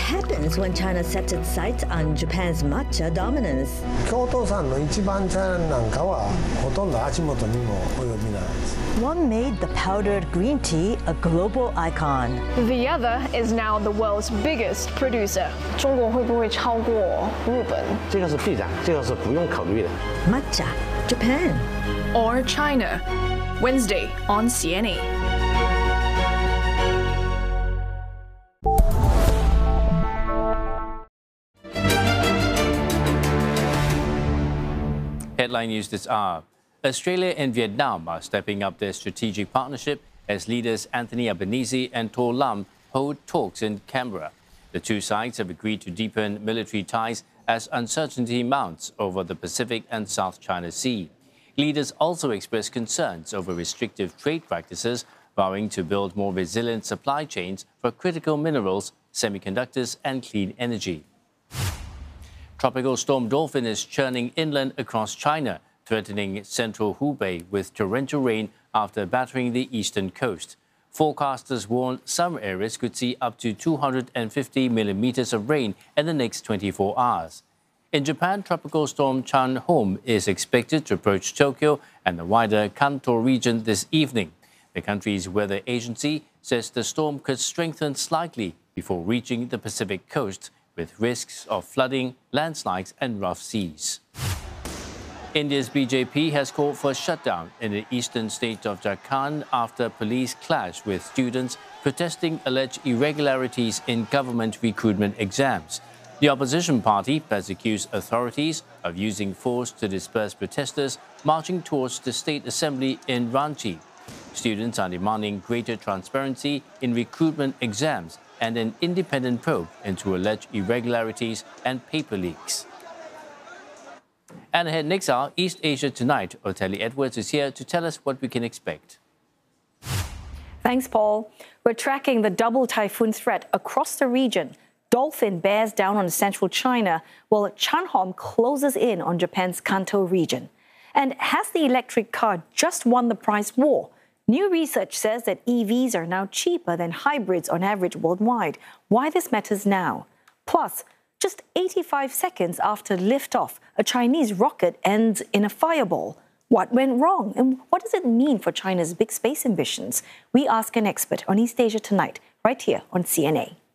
happens when China sets its sights on Japan's matcha dominance? 京都産の一番茶なんかはほとんど足元にも及びないです。 One made the powdered green tea a global icon. The other is now the world's biggest producer. 中国会不会超过日本？ 这个是必然，这个是不用考虑的。 Matcha, Japan. Or China? Wednesday on CNA. Headline news this hour. Australia and Vietnam are stepping up their strategic partnership as leaders Anthony Albanese and Tor Lam hold talks in Canberra. The two sides have agreed to deepen military ties as uncertainty mounts over the Pacific and South China Sea. Leaders also expressed concerns over restrictive trade practices, vowing to build more resilient supply chains for critical minerals, semiconductors, and clean energy. Tropical storm Dolphin is churning inland across China, threatening central Hubei with torrential rain after battering the eastern coast. Forecasters warn some areas could see up to 250 millimeters of rain in the next 24 hours. In Japan, tropical storm Chanhom is expected to approach Tokyo and the wider Kanto region this evening. The country's weather agency says the storm could strengthen slightly before reaching the Pacific coast, with risks of flooding, landslides, and rough seas. India's BJP has called for a shutdown in the eastern state of Jharkhand after police clashed with students protesting alleged irregularities in government recruitment exams. The opposition party has accused authorities of using force to disperse protesters marching towards the state assembly in Ranchi. Students are demanding greater transparency in recruitment exams and an independent probe into alleged irregularities and paper leaks. And ahead next hour, East Asia Tonight, Oteli Edwards is here to tell us what we can expect. Thanks, Paul. We're tracking the double typhoon threat across the region. Dolphin bears down on central China, while Chanhom closes in on Japan's Kanto region. And has the electric car just won the price war? New research says that EVs are now cheaper than hybrids on average worldwide. Why this matters now? Plus, just 85 seconds after liftoff, a Chinese rocket ends in a fireball. What went wrong? And what does it mean for China's big space ambitions? We ask an expert on East Asia Tonight, right here on CNA.